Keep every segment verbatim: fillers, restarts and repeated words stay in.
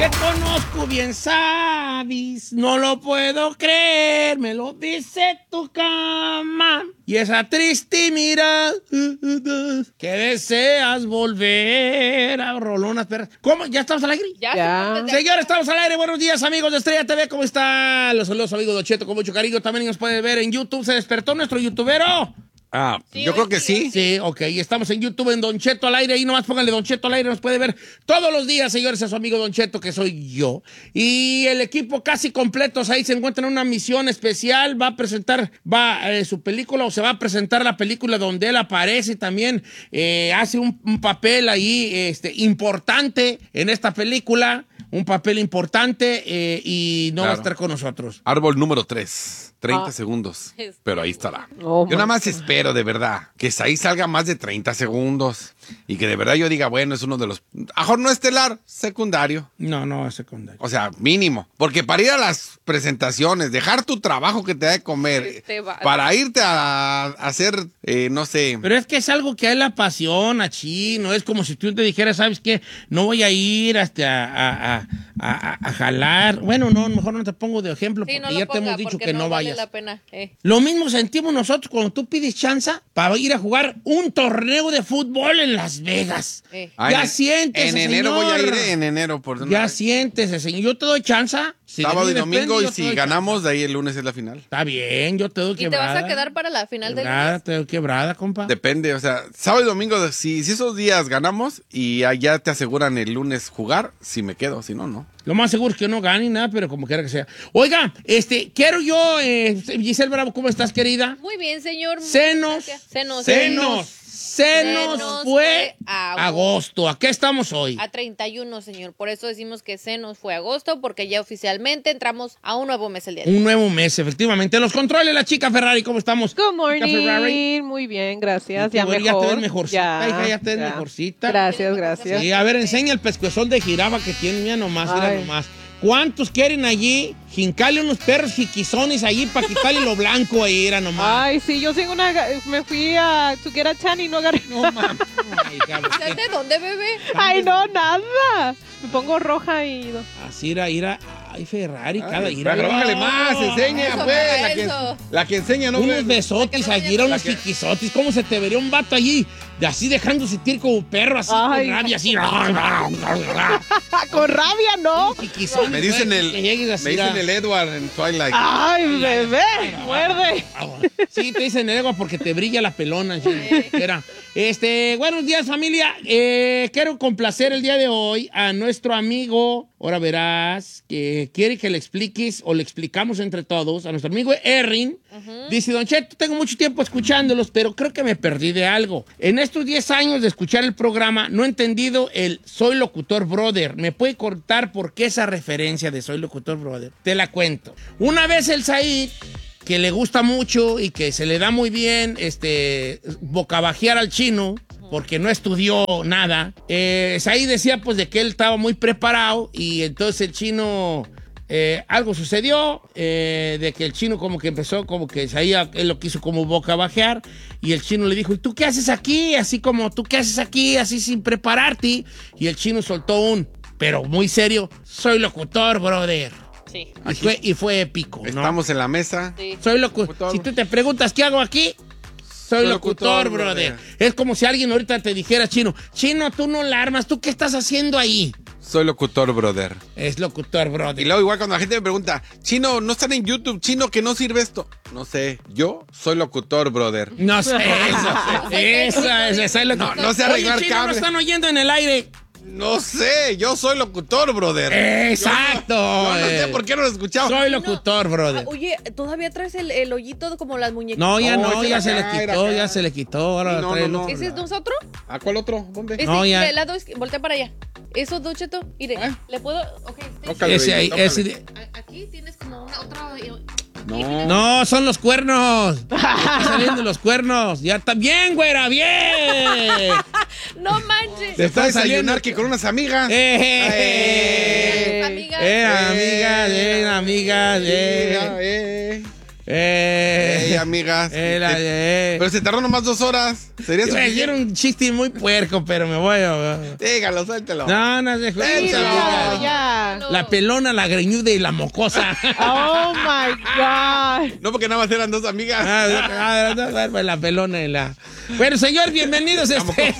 Te conozco bien, sabes, no lo puedo creer, me lo dice tu cama. Y esa triste mirada que deseas volver a rolonas perras. ¿Cómo? ¿Ya estamos al aire? Ya. Ya. Señores, estamos al aire. Buenos días, amigos de Estrella T V. ¿Cómo están? Los saludos, amigos de Cheto, con mucho cariño. También nos puede ver en YouTube. ¿Se despertó nuestro youtubero? Ah, Sí, yo hoy creo que sí, sí. hoy Sí, ok. Y estamos en YouTube en Don Cheto al aire. Ahí nomás pónganle Don Cheto al aire. Nos puede ver todos los días, señores, a su amigo Don Cheto, que soy yo. Y el equipo casi completos ahí se encuentra en una misión especial. Va a presentar va eh, su película o se va a presentar la película donde él aparece también. Eh, hace un, un papel ahí este, importante en esta película. Un papel importante eh, y no Claro. va a estar con nosotros. Árbol número tres. treinta Ah. segundos. Este. Pero ahí estará. Oh, yo nada my más espero, de verdad, que ahí salga más de treinta segundos. Y que de verdad yo diga, bueno, es uno de los... A mejor no estelar, secundario. No, no, es secundario. O sea, mínimo. Porque para ir a las presentaciones, dejar tu trabajo que te da de comer, Este va- para irte a, a hacer, eh, no sé... Pero es que es algo que a él le apasiona, chino. Es como si tú te dijeras, ¿sabes qué? No voy a ir hasta a, a, a, a jalar. Bueno, no, mejor no te pongo de ejemplo Sí, porque no ya lo te hemos ponga, dicho porque que no, no vale vayas. la pena. Eh. Lo mismo sentimos nosotros cuando tú pides chance para ir a jugar un torneo de fútbol en Las Vegas. Eh. Ah, ya en- siéntese, En enero voy a ir, señor. eh, en enero. Por una Ya vez. siéntese, señor. Yo te doy chance. Si de Sábado mí y domingo, depende, y yo te si doy ganamos, de ahí el lunes es la final. chance. Está bien, yo te doy ¿Y te quebrada. vas a quedar para la final del Quebrada, lunes? te doy quebrada, compa. Depende, o sea, sábado y domingo, si, si esos días ganamos y allá te aseguran el lunes jugar, si me quedo, si no, no. Lo más seguro es que no gane nada, pero como quiera que sea. Oiga, este, quiero yo, eh, Giselle Bravo, ¿cómo estás, querida? Muy bien, señor. Senos. Gracias. Senos. Senos. Senos Senos fue fue agosto. agosto. ¿A qué estamos hoy? A treinta y uno, señor. Por eso decimos que senos fue agosto, porque ya oficialmente entramos a un nuevo mes el día de hoy. Un nuevo mes, efectivamente. Los controles, la chica Ferrari, ¿cómo estamos? Good Chica Ferrari. morning. Muy bien, gracias. Qué Ya bueno, mejor. Ya te ves mejorcita, hija, ya te ves ya. mejorcita. Gracias, gracias. Sí, a ver, enseña el pescuezón de jirafa que tiene, mira nomás, mira Ay. nomás. ¿Cuántos quieren allí? Jincale unos perros jiquizones allí para quitarle lo blanco ahí, era nomás. Ay, sí, yo tengo una... Me fui a to get a tan y no agarré. No, mames. Ay, cabrón, ¿Usted de dónde, bebé? Ay, no, nada. Me pongo roja y... así era, ira. Ay, Ferrari, cada Ay, ira. pero bájale más, enseña, Eso, pues. para La que, eso. la que enseña, ¿no? Unos ve? besotes La que no allí, era unos la que- jiquizotes. ¿Cómo se te vería un vato allí? De así dejándose tir como perro, así Ay. con rabia, así. Con rabia, ¿no? Jiquizones, Me dicen güey, el, que llegues así, me dicen era. el Edward en Twilight. Ay, bebé, muerde. Sí, te dicen el ego porque te brilla la pelona. Sí, era. Este, buenos días, familia. Eh, quiero complacer el día de hoy a nuestro amigo, ahora verás, que quiere que le expliques o le explicamos entre todos, a nuestro amigo Errin. Dice, Don Cheto, tengo mucho tiempo escuchándolos, pero creo que me perdí de algo. En estos diez años de escuchar el programa, no he entendido el Soy Locutor Brother. ¿Me puede contar por qué esa referencia de Soy Locutor Brother? Te la cuento. Una vez el Said, que le gusta mucho y que se le da muy bien este, bocabajear al chino, porque no estudió nada. Eh, ahí decía pues de que él estaba muy preparado y entonces el chino... Eh, algo sucedió, eh, de que el chino como que empezó, como que ahí él lo quiso como bocabajear y el chino le dijo, ¿y tú qué haces aquí? Así como, ¿tú qué haces aquí? Así sin prepararte. Y el chino soltó un, pero muy serio, soy locutor, brother. Sí. Y fue, y fue épico, ¿no? Estamos en la mesa. Sí. Soy locutor. Locutor. Si tú te preguntas qué hago aquí, soy, Soy locutor, locutor, brother. brother. Es como si alguien ahorita te dijera, chino, chino, tú no la armas, ¿tú qué estás haciendo ahí? Soy locutor, brother. Es locutor, brother. Y luego igual cuando la gente me pregunta, Chino, ¿no están en YouTube? Chino, ¿que no sirve esto? No sé, yo soy locutor, brother. No sé, eso. Esa, esa, esa es lo No, no sé arreglar Oye, chino, cable. ¿no están oyendo en el aire? No sé, yo soy locutor, brother. Exacto. Yo no sé eh. por qué no lo he escuchado. Soy locutor, Ah, brother. oye, ¿todavía traes el, el hoyito como las muñequitas? No, ya No, no, ese ya era se le acá, era quitó, acá. ya se le quitó. Ahora Sí, no, trae no, el no. otro. ¿Ese es nosotros? ¿A cuál otro? ¿Dónde? Ese, No, ya. del lado, izqui- voltea para allá. Eso, Don Cheto. Mire, Ah. ¿le puedo? Ok. sí. Tócale, Ese ahí, baby, ese tócale. de- A- Aquí tienes como una otra... No. No, son los cuernos. Están saliendo los cuernos. Ya está bien, güera, bien. No manches. Te está Están saliendo- desayunar que con unas amigas. Eh, Eh, Amigas. eh, amigas, eh, amigas, eh. eh. Eh, Sí, amigas. Eh, la- eh. Pero se tardó nomás dos horas. Sería Iba a decir suficiente. un chiste muy puerco, pero me voy a... Dígalo, suéltelo. No, no, dejo. Dilo, No. ya. La pelona, la greñuda y la mocosa. Oh my God. No, porque nada más eran dos amigas. Ah, ah, ah, ah, pues la pelona y la... Bueno, señor, bienvenidos a este...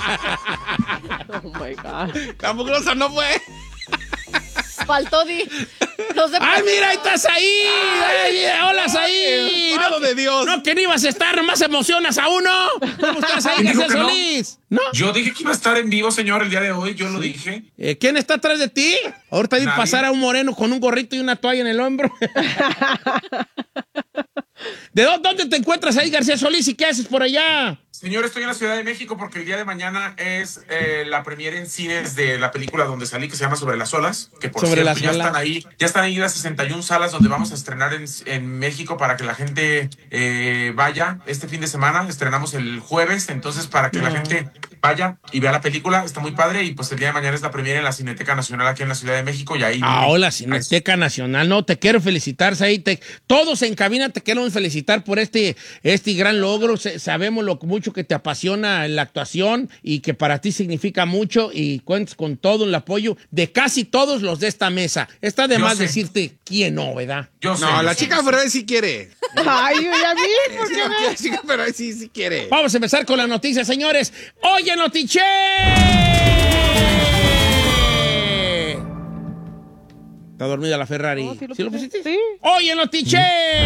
Oh my God. La mugrosa no fue. Faltó di. No se ¡Ay, mira, ahí estás ahí! Ay, ¡hola, ahí! Mano de Dios. No, que no ibas a estar, nomás emocionas a uno. ¿Cómo estás ahí, Dijo García que no. Solís? ¿No? Yo dije que iba a estar en vivo, señor, el día de hoy. Yo lo dije. Eh, ¿Quién está atrás de ti? Ahorita vi Nadie. pasar a un moreno con un gorrito y una toalla en el hombro. ¿De dó- dónde te encuentras ahí, García Solís, y qué haces por allá? Señor, estoy en la Ciudad de México porque el día de mañana es eh, la premiere en cines de la película donde salí, que se llama Sobre las Olas. Que por Sobre cierto, las ya Olas. están ahí. Ya están ahí las sesenta y una salas donde vamos a estrenar en, en México para que la gente eh, vaya este fin de semana. Estrenamos el jueves, entonces para que la gente vaya y vea la película. Está muy padre y pues el día de mañana es la premiere en la Cineteca Nacional aquí en la Ciudad de México y ahí... Ah, hola, Cineteca Nacional. No, te quiero felicitar, ahí. Te, todos en cabina te queremos felicitar por este, este gran logro. Se- sabemos lo mucho que te apasiona la actuación y que para ti significa mucho y cuentas con todo el apoyo de casi todos los de esta mesa. Está de Yo más sé. decirte quién no, ¿verdad? Yo sé, No, yo la sé. chica Ferrari sí quiere. Ay, ¿y a mí? ¿Por Sí, qué la no? chica Ferrari sí, sí quiere. Vamos a empezar con las noticias, señores. ¡Oye, Notiche! Está dormida la Ferrari. No, sí lo ¿Sí lo puse. pusiste? Sí. ¡Oye, Notiche!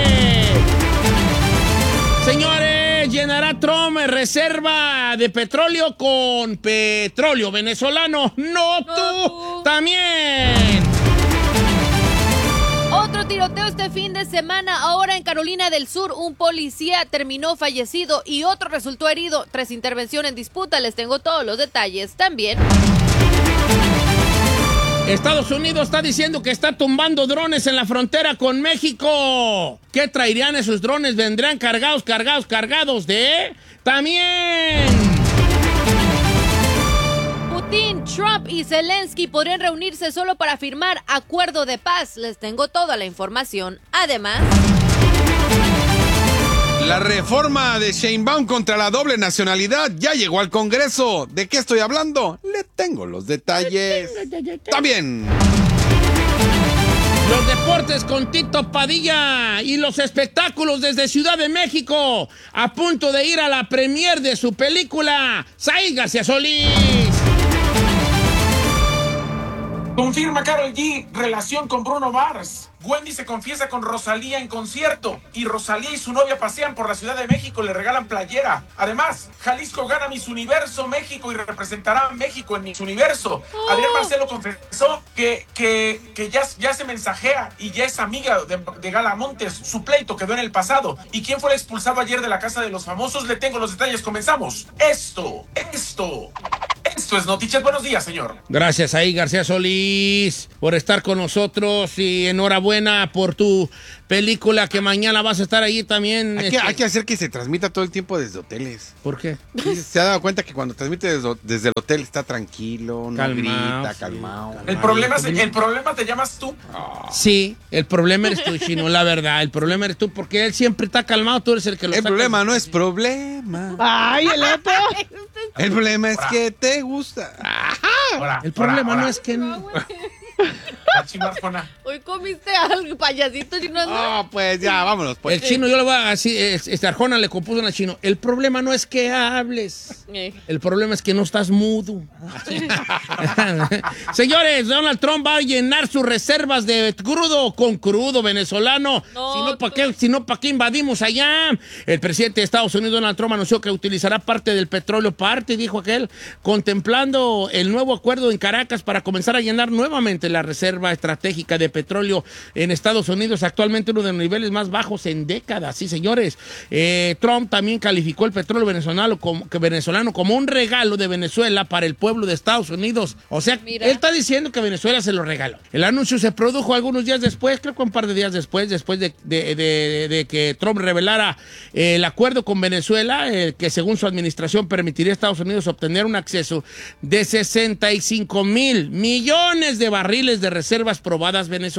Señores, llenará Trump reserva de petróleo con petróleo venezolano. No, No, tú, tú. también. Otro tiroteo este fin de semana. Ahora en Carolina del Sur, un policía terminó fallecido y otro resultó herido. Tras intervención en disputa, les tengo todos los detalles. También, Estados Unidos está diciendo que está tumbando drones en la frontera con México. ¿Qué traerían esos drones? ¿Vendrán cargados, cargados, cargados de...? También... Putin, Trump y Zelensky podrían reunirse solo para firmar acuerdo de paz. Les tengo toda la información. Además, La reforma de Sheinbaum contra la doble nacionalidad ya llegó al Congreso. ¿De qué estoy hablando? Le tengo los detalles. También. Los deportes con Tito Padilla y los espectáculos desde Ciudad de México, a punto de ir a la premier de su película, Said García Solís. Confirma Karol G relación con Bruno Mars. Wendy se confiesa con Rosalía en concierto. Y Rosalía y su novia pasean por la Ciudad de México, le regalan playera. Además, Jalisco gana Miss Universo México y representará a México en Miss Universo. Adrián Marcelo confesó que, que, que ya, ya se mensajea y ya es amiga de, de Gala Montes. Su pleito quedó en el pasado. ¿Y quién fue el expulsado ayer de la Casa de los Famosos? Le tengo los detalles. Comenzamos. Esto, esto, esto es Noticias. Buenos días, señor. Gracias ahí, García Solís, por estar con nosotros y enhorabuena por tu película que mañana vas a estar ahí también. Hay que, este- hay que hacer que se transmita todo el tiempo desde hoteles. ¿Por qué? Sí, se ha dado cuenta que cuando transmite desde, desde el hotel está tranquilo, no Calmao, grita, sí, calmado. El problema, es- el problema te llamas tú. Sí, el problema eres tú, Chino, la verdad. El problema eres tú porque él siempre está calmado, tú eres el que lo El saca. problema no es problema. Ay, el otro. El problema es que te gusta. Ahora, El problema ahora, no es que... ahora, Chimarjona. hoy comiste algo, payasito. Y no, Ah, pues ya, vámonos. Pues. El chino, yo le voy a decir, este Arjona le compuso una chino. El problema no es que hables. Eh. El problema es que no estás mudo. Señores, Donald Trump va a llenar sus reservas de crudo con crudo venezolano. No, si no, ¿para tú- qué, si no, ¿pa' qué invadimos allá? El presidente de Estados Unidos, Donald Trump, anunció que utilizará parte del petróleo, parte, dijo aquel, contemplando el nuevo acuerdo en Caracas para comenzar a llenar nuevamente la reserva estratégica de petróleo en Estados Unidos, actualmente uno de los niveles más bajos en décadas. Sí, señores. Eh, Trump también calificó el petróleo venezolano como, que venezolano como un regalo de Venezuela para el pueblo de Estados Unidos. O sea, Mira. él está diciendo que Venezuela se lo regaló. El anuncio se produjo algunos días después, creo que un par de días después, después de, de- de- de que Trump revelara eh, el acuerdo con Venezuela, eh, que según su administración permitiría a Estados Unidos obtener un acceso de sesenta y cinco mil millones de barriles de reservas probadas venezolanas.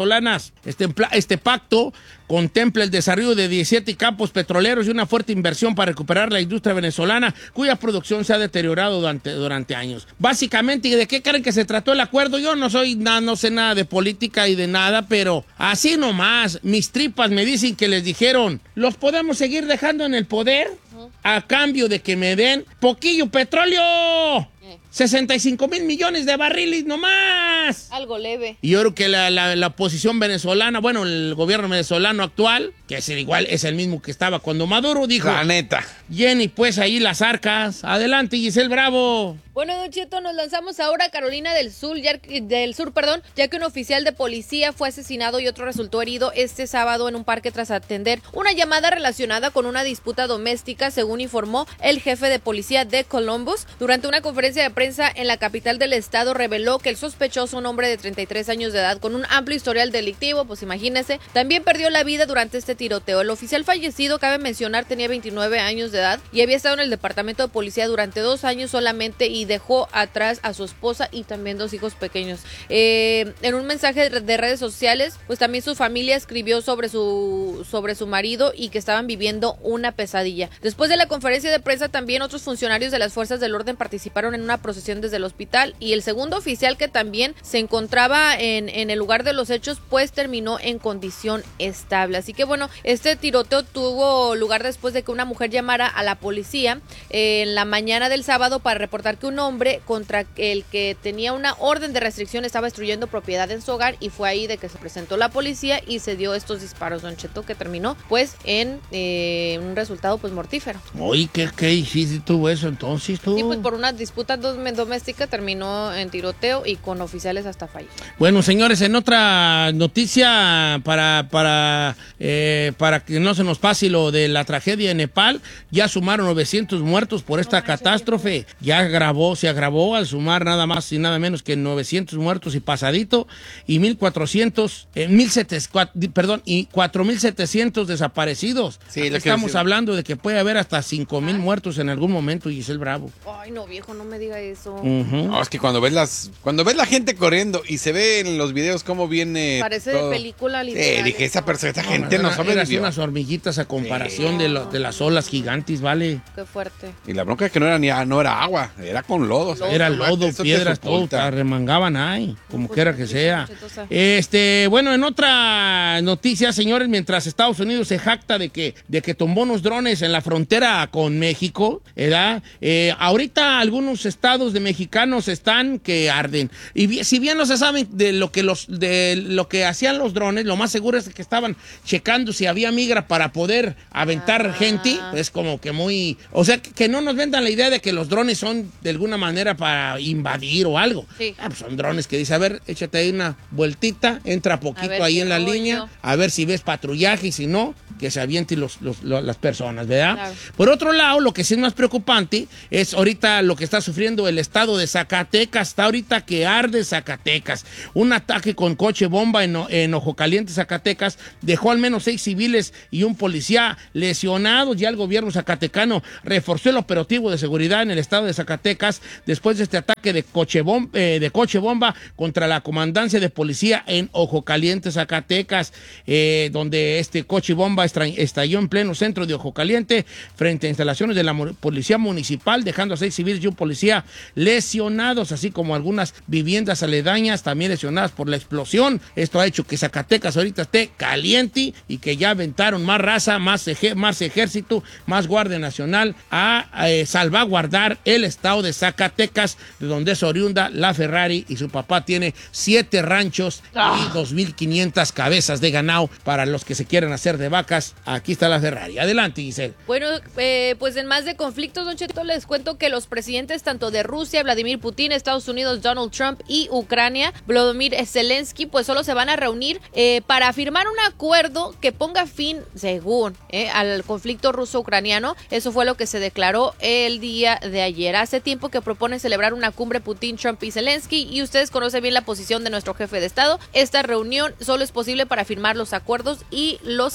venezolanas. Este, este pacto contempla el desarrollo de diecisiete campos petroleros y una fuerte inversión para recuperar la industria venezolana, cuya producción se ha deteriorado durante, durante años. Básicamente, ¿y de qué creen que se trató el acuerdo? Yo no soy nada, no sé nada de política y de nada, pero así nomás, mis tripas me dicen que les dijeron, ¿los podemos seguir dejando en el poder? A cambio de que me den poquillo petróleo. sesenta y cinco mil millones de barriles nomás. Algo leve. Y yo creo que la, la, la oposición venezolana, bueno, el gobierno venezolano actual, que es el igual, es el mismo que estaba cuando Maduro, dijo... La neta. Jenny, pues ahí las arcas. Adelante, Giselle Bravo. Bueno, Don Cheto, nos lanzamos ahora a Carolina del Sur, ya, del Sur, perdón, ya que un oficial de policía fue asesinado y otro resultó herido este sábado en un parque tras atender una llamada relacionada con una disputa doméstica, según informó el jefe de policía de Columbus. Durante una conferencia de prensa en la capital del estado, reveló que el sospechoso, un hombre de treinta y tres años de edad con un amplio historial delictivo, pues imagínese, también perdió la vida durante este tiroteo. El oficial fallecido, cabe mencionar, tenía veintinueve años de edad y había estado en el departamento de policía durante dos años solamente y dejó atrás a su esposa y también dos hijos pequeños. Eh, en un mensaje de redes sociales, pues también su familia escribió sobre su, sobre su marido y que estaban viviendo una pesadilla. Después de la conferencia de prensa, también otros funcionarios de las fuerzas del orden participaron en una procesión desde el hospital y el segundo oficial, que también se encontraba en, en el lugar de los hechos, pues terminó en condición estable. Así que bueno, este tiroteo tuvo lugar después de que una mujer llamara a la policía eh, en la mañana del sábado para reportar que un hombre contra el que tenía una orden de restricción estaba destruyendo propiedad en su hogar, y fue ahí de que se presentó la policía y se dio estos disparos, Don Cheto, que terminó pues en eh, un resultado pues mortífero. Oye, ¿qué, qué difícil tuvo eso entonces tú? Sí, pues por una disputa doméstica terminó en tiroteo y con oficiales hasta fallidos. Bueno, señores, en otra noticia para, para, eh, para que no se nos pase lo de la tragedia en Nepal, ya sumaron novecientos muertos por esta no, catástrofe. Ya agravó, se agravó al sumar nada más y nada menos que novecientos muertos y pasadito, y mil cuatrocientos, eh, mil setecientos, perdón, y cuatro mil setecientos desaparecidos. Sí, estamos hablando de que puede haber hasta cinco mil muertos en algún momento, Giselle Bravo. Ay, no, viejo, no me diga eso. Uh-huh. No, es que cuando ves las, cuando ves la gente corriendo y se ve en los videos cómo viene parece todo. De película literal. Sí, dije, esa persona, esa gente no, no, no sabe eran vivir. unas hormiguitas a comparación sí. de, lo, de las olas gigantes, ¿vale? Qué fuerte. Y la bronca es que no era ni no era agua, era con lodo. lodo era lodo, piedras, todo, remangaban ahí, como quiera que sea. Este, bueno, en otra noticia, señores, mientras Estados Unidos se jacta de que, de que tumbó unos drones en la frontera con México, ¿verdad? Eh, ahorita algunos estados de mexicanos están que arden. Y bien, si bien no se saben de lo que los, de lo que hacían los drones, lo más seguro es que estaban checando si había migra para poder aventar ah. gente. Es como que muy, o sea, que, que no nos vendan la idea de que los drones son de alguna manera para invadir o algo. Sí. Ah, pues son drones que dicen, a ver, échate ahí una vueltita, entra poquito ahí en la línea, yo. a ver si ves patrullaje, y si no, que se avienten los, los, los, las personas, ¿verdad? Claro. Por otro lado, lo que sí es más preocupante es ahorita lo que está sufriendo el estado de Zacatecas. Está ahorita que arde Zacatecas. Un ataque con coche bomba en, en Ojo Caliente, Zacatecas, dejó al menos seis civiles y un policía lesionados. Ya el gobierno zacatecano reforzó el operativo de seguridad en el estado de Zacatecas después de este ataque de coche bomba, eh, de coche bomba contra la comandancia de policía en Ojo Caliente, Zacatecas, eh, donde este coche bomba estalló en pleno centro de Ojo Caliente frente a instalaciones de la policía municipal, dejando a seis civiles y un policía lesionados, así como algunas viviendas aledañas también lesionadas por la explosión. Esto ha hecho que Zacatecas ahorita esté caliente y que ya aventaron más raza, más, ej más ejército, más Guardia Nacional a, a eh, salvaguardar el estado de Zacatecas, de donde es oriunda la Ferrari, y su papá tiene siete ranchos ah. y dos mil quinientas cabezas de ganado para los que se quieren hacer de vacas. Aquí está la Ferrari. Adelante, Giselle. Bueno, eh, pues en más de conflictos, Don Cheto, les cuento que los presidentes tanto de Rusia, Vladimir Putin, Estados Unidos, Donald Trump, y Ucrania, Volodymyr Zelensky, pues solo se van a reunir eh, para firmar un acuerdo que ponga fin, según, eh, al conflicto ruso-ucraniano. Eso fue lo que se declaró el día de ayer. Hace tiempo que proponen celebrar una cumbre Putin, Trump y Zelensky, y ustedes conocen bien la posición de nuestro jefe de Estado. Esta reunión solo es posible para firmar los acuerdos, y los acuerdos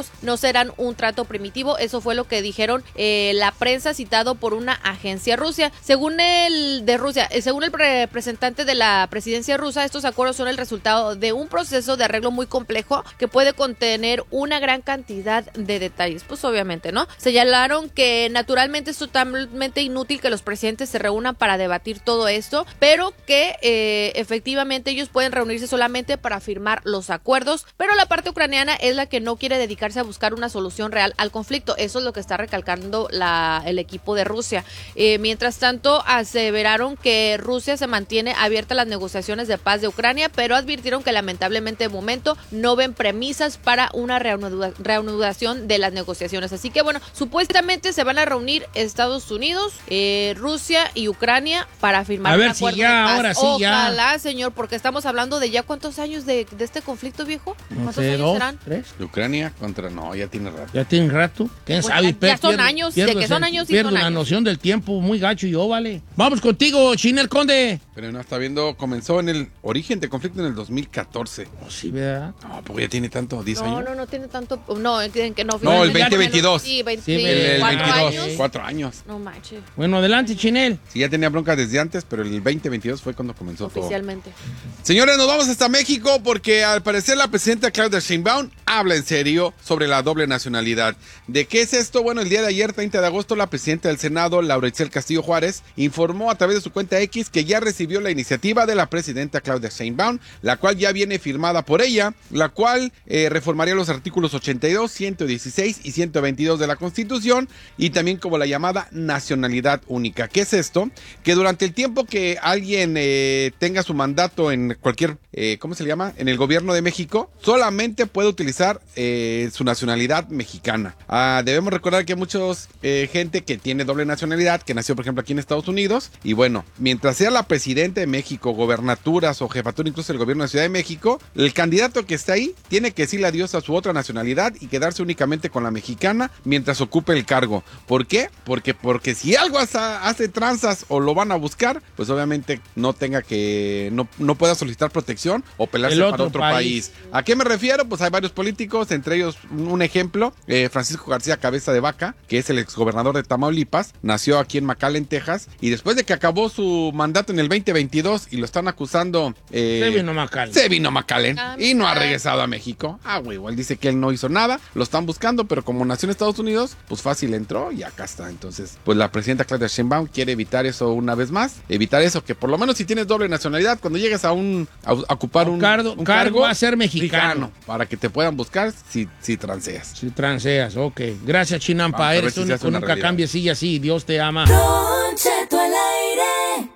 humanos no serán un trato primitivo. Eso fue lo que dijeron eh, la prensa citado por una agencia rusa. Según el de Rusia, eh, según el representante de la presidencia rusa, estos acuerdos son el resultado de un proceso de arreglo muy complejo que puede contener una gran cantidad de detalles. Pues obviamente, ¿no? Señalaron que naturalmente es totalmente inútil que los presidentes se reúnan para debatir todo esto, pero que eh, efectivamente ellos pueden reunirse solamente para firmar los acuerdos, pero la parte ucraniana es la que no quiere dedicarse a buscar una solución real al conflicto. Eso es lo que está recalcando la, el equipo de Rusia. Eh, mientras tanto, aseveraron que Rusia se mantiene abierta a las negociaciones de paz de Ucrania, pero advirtieron que lamentablemente de momento no ven premisas para una reanuda, reanudación de las negociaciones. Así que bueno, supuestamente se van a reunir Estados Unidos, eh, Rusia y Ucrania para firmar a un ver acuerdo si ya, de paz. ahora sí, Ojalá, ya. señor, porque estamos hablando de ya cuántos años de, de este conflicto, viejo. No ¿Cuántos sé, años dos, serán? tres. De Ucrania contra... No, ya tiene rato. Ya tiene rato. ¿Quién Pues sabe? ya- ya son años, de que son años, sí Pierdo son la años. noción del tiempo muy gacho yo, vale. Vamos contigo, Chinel Conde. Pero no, está viendo, comenzó en el origen de conflicto en el dos mil catorce. Oh, sí, ¿verdad? No, porque ya tiene tanto, diez No, años. no, no tiene tanto. No, en que, que no. No, el finalmente veinte veintidós. Sí, veinte, Sí, El, el cuatro veintidós, años. cuatro años. No manches, Bueno, adelante, Chinel. Sí, ya tenía bronca desde antes, pero el veinte veintidós fue cuando comenzó todo. oficialmente. Señores, nos vamos hasta México porque al parecer la presidenta Claudia Sheinbaum habla en serio sobre la doble nacionalidad. ¿De qué es esto? Bueno, el día de ayer, treinta de agosto, la presidenta del Senado, Laura Itzel Castillo Juárez, informó a través de su cuenta X que ya recibió la iniciativa de la presidenta Claudia Sheinbaum, la cual ya viene firmada por ella, la cual eh, reformaría los artículos ochenta y dos, ciento dieciséis y ciento veintidós de la Constitución y también como la llamada nacionalidad única. ¿Qué es esto? Que durante el tiempo que alguien eh, tenga su mandato en cualquier, eh, ¿cómo se le llama? En el gobierno de México, solamente puede utilizar eh, su nacionalidad mexicana. Ah, debemos recordar que hay muchos eh, gente que tiene doble nacionalidad, que nació por ejemplo aquí en Estados Unidos, y bueno, mientras sea la presidenta de México, gobernaturas o jefatura incluso del gobierno de Ciudad de México, el candidato que está ahí tiene que decirle adiós a su otra nacionalidad y quedarse únicamente con la mexicana mientras ocupe el cargo. ¿Por qué? Porque, porque si algo hace, hace tranzas o lo van a buscar, pues obviamente no tenga que, no, no pueda solicitar protección o pelarse El para otro otro país. país. ¿A qué me refiero? Pues hay varios políticos, entre ellos un ejemplo, eh, Francisco García Cabeza de Vaca, que es el exgobernador de Tamaulipas, nació aquí en McAllen, Texas, y después de que acabó su mandato en el veinte veintidós y lo están acusando... Eh, Se vino McAllen. Se vino McAllen Ah, y no ha mira. regresado a México. Ah, güey, igual dice que él no hizo nada, lo están buscando, pero como nació en Estados Unidos, pues fácil entró y acá está. Entonces, pues la presidenta Claudia Sheinbaum quiere evitar eso una vez más, evitar eso, que por lo menos si tienes doble nacionalidad, cuando llegues a un a, a ocupar un, Cargo- un cargo va a ser mexicano. para que te puedan buscar si, si transeas. Si transeas, ok. Gracias, Chinampa. Vamos a ver Eres si se único, hace una nunca realidad. cambies, sigue así. Dios te ama. Don Cheto al aire.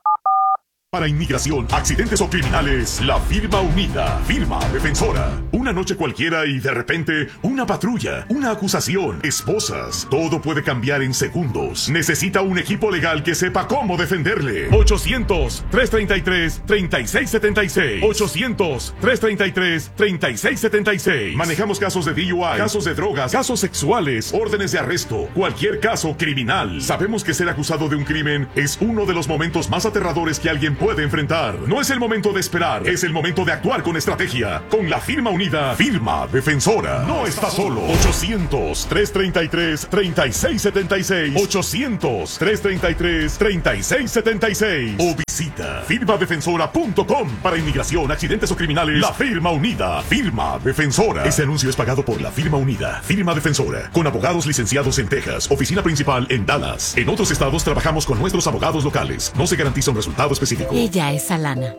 Para inmigración, accidentes o criminales, la firma unida, firma defensora. Una noche cualquiera y de repente una patrulla, una acusación, esposas. Todo puede cambiar en segundos. Necesita un equipo legal que sepa cómo defenderle. ochocientos, tres treinta y tres, treinta y seis setenta y seis. ochocientos, tres treinta y tres, treinta y seis setenta y seis. Manejamos casos de D U I, casos de drogas, casos sexuales, órdenes de arresto, cualquier caso criminal. Sabemos que ser acusado de un crimen es uno de los momentos más aterradores que alguien puede enfrentar. No es el momento de esperar, es el momento de actuar con estrategia. Con la firma unida, firma defensora. No está solo. ochocientos, tres treinta y tres, treinta y seis setenta y seis. ochocientos, tres treinta y tres, treinta y seis setenta y seis. O visita firma defensora punto com. Para inmigración, accidentes o criminales, la firma unida, firma defensora. Este anuncio es pagado por la firma unida, firma defensora, con abogados licenciados en Texas, oficina principal en Dallas. En otros estados trabajamos con nuestros abogados locales. No se garantiza un resultado específico. Ella es Alana.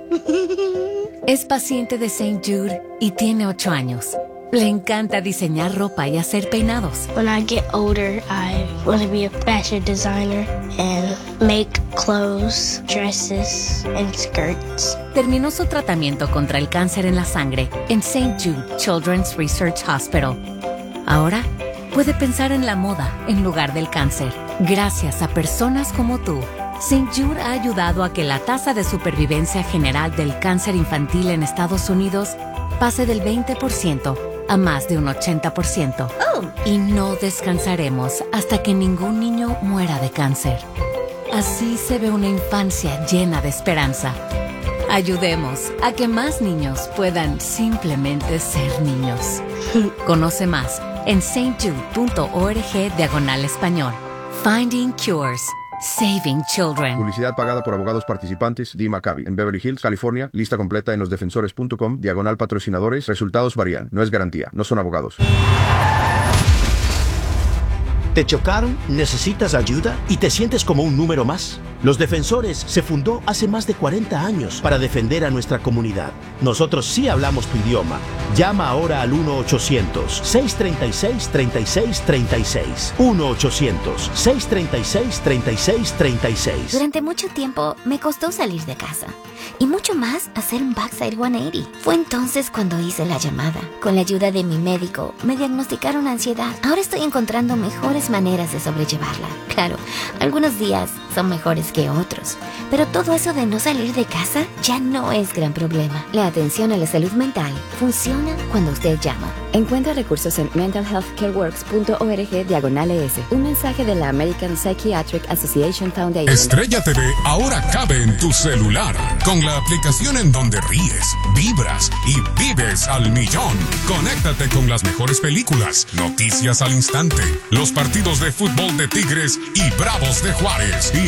Es paciente de Saint Jude y tiene ocho años. Le encanta diseñar ropa y hacer peinados. When I get older, I want to be a fashion designer and make clothes, dresses, and skirts. Terminó su tratamiento contra el cáncer en la sangre en Saint Jude Children's Research Hospital. Ahora puede pensar en la moda en lugar del cáncer. Gracias a personas como tú, Saint Jude ha ayudado a que la tasa de supervivencia general del cáncer infantil en Estados Unidos pase del veinte por ciento a más de un ochenta por ciento. Oh. Y no descansaremos hasta que ningún niño muera de cáncer. Así se ve una infancia llena de esperanza. Ayudemos a que más niños puedan simplemente ser niños. Conoce más en stjude.org diagonal español. Finding Cures. Saving Children. Publicidad pagada por abogados participantes. Dee Maccabi. En Beverly Hills, California. Lista completa en losdefensores punto com. Diagonal patrocinadores. Resultados varían. No es garantía. No son abogados. ¿Te chocaron? ¿Necesitas ayuda? ¿Y te sientes como un número más? Los Defensores se fundó hace más de cuarenta años para defender a nuestra comunidad. Nosotros sí hablamos tu idioma. Llama ahora al uno ochocientos, seiscientos treinta y seis, treinta y seis treinta y seis. uno ochocientos, seiscientos treinta y seis, treinta y seis treinta y seis. Durante mucho tiempo me costó salir de casa. Y mucho más hacer un backside ciento ochenta. Fue entonces cuando hice la llamada. Con la ayuda de mi médico, me diagnosticaron ansiedad. Ahora estoy encontrando mejores maneras de sobrellevarla. Claro, algunos días son mejores que otros. Pero todo eso de no salir de casa ya no es gran problema. La atención a la salud mental funciona cuando usted llama. Encuentra recursos en mental health care works punto org diagonal es. Un mensaje de la American Psychiatric Association Foundation. Estrella T V ahora cabe en tu celular. Con la aplicación en donde ríes, vibras y vives al millón. Conéctate con las mejores películas, noticias al instante, los partidos de fútbol de Tigres y Bravos de Juárez y